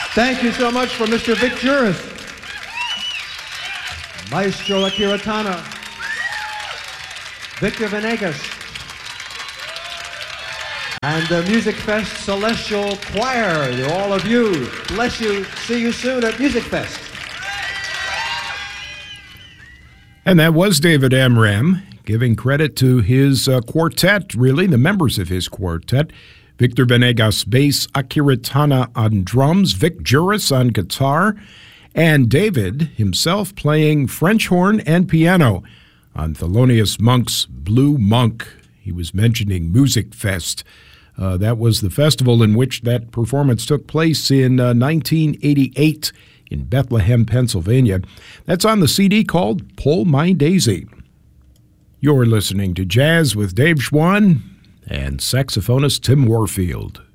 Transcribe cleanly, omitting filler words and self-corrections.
Thank you so much for Mr. Vic Juris, Maestro Akira Tana, Victor Venegas, and the Music Fest Celestial Choir. To all of you, bless you. See you soon at Music Fest. And that was David Amram, giving credit to his quartet, really, the members of his quartet. Victor Venegas bass, Akira Tana on drums, Vic Juris on guitar, and David himself playing French horn and piano on Thelonious Monk's Blue Monk. He was mentioning Music Fest. That was the festival in which that performance took place in 1988 in Bethlehem, Pennsylvania. That's on the CD called Pull My Daisy. You're listening to Jazz with Dave Schwann and saxophonist Tim Warfield.